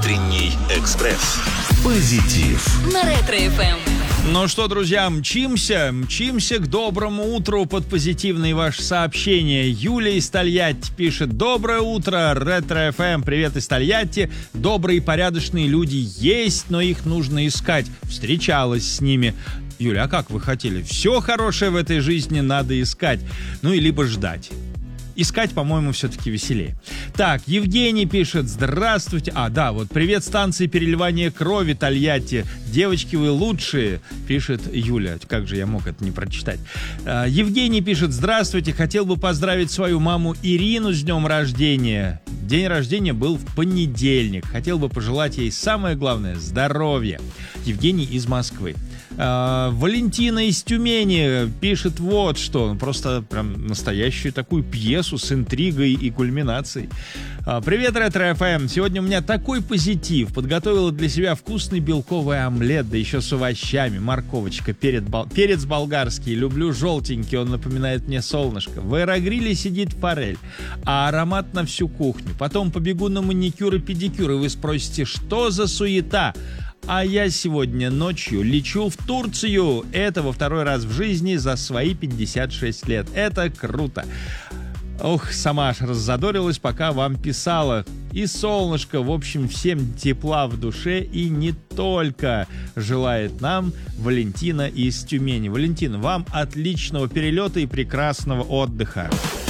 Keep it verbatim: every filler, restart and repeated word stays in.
Утренний экспресс. Позитив. На Ретро-эф эм. Ну что, друзья, мчимся, мчимся к доброму утру под позитивные ваши сообщения. Юлия из Тольятти пишет: доброе утро, Ретро-эф эм, привет из Тольятти. Добрые и порядочные люди есть, но их нужно искать. Встречалась с ними. Юля, а как вы хотели? Все хорошее в этой жизни надо искать. Ну и либо ждать. Искать, по-моему, все-таки веселее. Так, Евгений пишет: здравствуйте. А, да, вот привет станции переливания крови Тольятти. Девочки, вы лучшие, пишет Юля. Как же я мог это не прочитать? А, Евгений пишет: здравствуйте. Хотел бы поздравить свою маму Ирину с днем рождения. День рождения был в понедельник. Хотел бы пожелать ей самое главное — здоровья. Евгений из Москвы. А, Валентина из Тюмени пишет вот что. Просто прям настоящую такую пьесу с интригой и кульминацией. А, привет, Ретро-эф эм. Сегодня у меня такой позитив. Подготовила для себя вкусный белковый омлет, да еще с овощами. Морковочка, перец, бол... перец болгарский. Люблю желтенький, он напоминает мне солнышко. В аэрогриле сидит форель, а аромат на всю кухню. Потом побегу на маникюр и педикюр, и вы спросите, что за суета? А я сегодня ночью лечу в Турцию. Это во второй раз в жизни за свои пятьдесят шесть лет. Это круто. Ох, сама аж раззадорилась, пока вам писала. И солнышко, в общем, всем тепла в душе и не только, желает нам Валентина из Тюмени. Валентина, вам отличного перелета и прекрасного отдыха.